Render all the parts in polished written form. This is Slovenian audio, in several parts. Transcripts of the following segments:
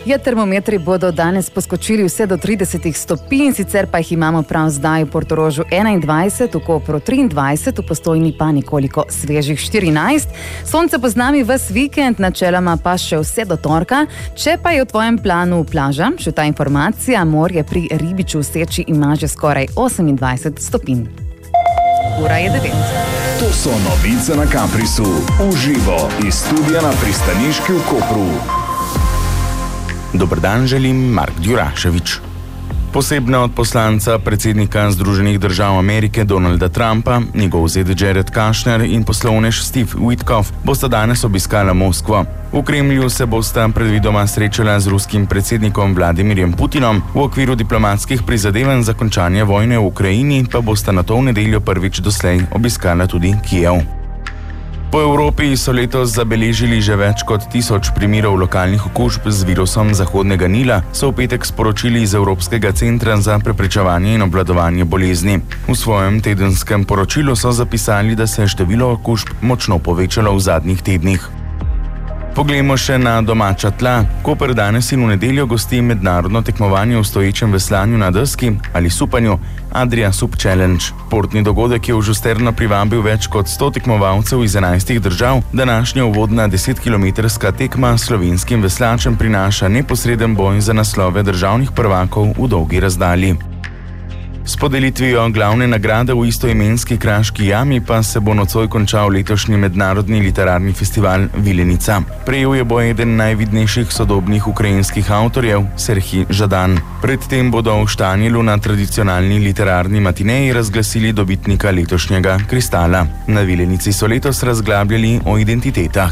Termometri bodo danes poskočili vse do 30 stopinj, sicer pa jih imamo prav zdaj v Portorožu 21, v Kopru 23, v Postojni pa nekoliko svežih 14. Sonce bo z nami ves vikend, načeloma pa še vse do torka. Če pa je v tvojem planu plaža, še ta informacija, morje pri Ribiču v Seči ima že skoraj 28 stopinj. Ura je 9. To so novice na Caprisu, uživo iz studia na pristaniški v Kopru. Dober dan želim, Mark Djuraševič. Posebna odposlanca predsednika Združenih držav Amerike Donalda Trumpa, njegov zet Jared Kushner in poslovnež Steve Witkoff bosta danes obiskala Moskvo. V Kremlju se bosta predvidoma srečala z ruskim predsednikom Vladimirjem Putinom, v okviru diplomatskih prizadevanj za končanje vojne v Ukrajini pa bosta nato v nedeljo prvič doslej obiskala tudi Kijev. Po Evropi so letos zabeležili že več kot 1000 primerov lokalnih okužb z virusom Zahodnega Nila, so v petek sporočili iz Evropskega centra za preprečevanje in obvladovanje bolezni. V svojem tedenskem poročilu so zapisali, da se je število okužb močno povečalo v zadnjih tednih. Poglejmo še na domača tla. Koper danes in v nedeljo gosti mednarodno tekmovanje v stoječem veslanju na deski ali supanju Adria Sup Challenge. Športni dogodek je v Žusterno privabil več kot 100 tekmovalcev iz 11 držav. Današnja uvodna 10-kilometrska tekma slovenskim veslačem prinaša neposreden boj za naslove državnih prvakov v dolgi razdalji. S podelitvijo glavne nagrade v istoimenski Kraški jami pa se bo nocoj končal letošnji mednarodni literarni festival Vilenica. Prejel je bo eden najvidnejših sodobnih ukrajinskih avtorjev, Serhij Žadan. Predtem bodo v Štanjelu na tradicionalni literarni matineji razglasili dobitnika letošnjega kristala. Na Vilenici so letos razglabljali o identitetah.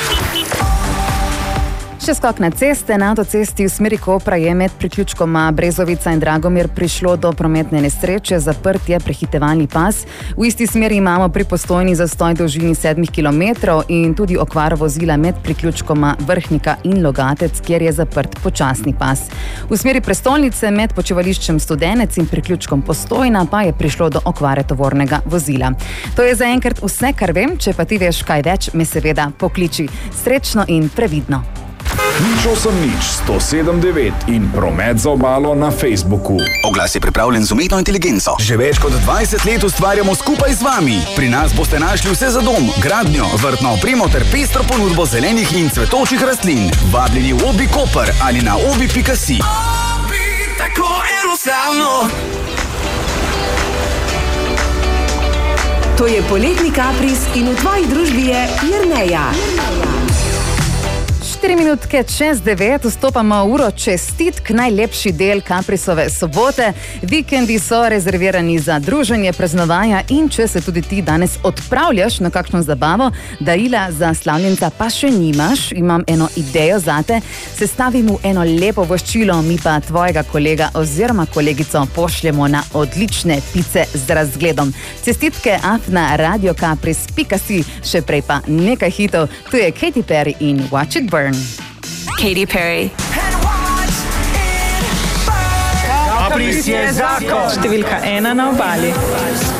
Še skok na ceste. Na avtocesti v smeri Kopra je med priključkoma Brezovica in Dragomir prišlo do prometne nesreče, zaprt je prehitevalni pas. V isti smeri imamo pri Postojni zastoj dolžini 7 km in tudi okvaro vozila med priključkoma Vrhnika in Logatec, kjer je zaprt počasni pas. V smeri prestolnice med počivališčem Studenec in priključkom Postojna pa je prišlo do okvare tovornega vozila. To je zaenkrat vse, kar vem, če pa ti veš kaj več, me seveda pokliči. Srečno in previdno. Nič 107.9 in Promet za obalo na Facebooku. Oglas je pripravljen z umetno inteligenco. Že več kot 20 let ustvarjamo skupaj z vami. Pri nas boste našli vse za dom, gradnjo, vrtno opremo ter pestro ponudbo zelenih in cvetočih rastlin. Vabljeni v Obi Koper ali na obi.si. Obi, tako enostavno. To je poletni Kapris in v tvoji družbi je Jerneja. 4 minutke čez 9, vstopamo v uro čestitk, najlepši del Kaprisove sobote. Vikendi so rezervirani za druženje, praznovanja in če se tudi ti danes odpravljaš na kakšno zabavo, darila za slavljenca pa še nimaš, imam eno idejo zate. Sestavimo eno lepo voščilo, mi pa tvojega kolega oziroma kolegico pošljemo na odlične pice z razgledom. Cestitke @radiokapris.si, še prej pa nekaj hitov. Tu je Katy Perry in Watch It Burn. Katy Perry. Kapris je zakon. Številka 1 na obali.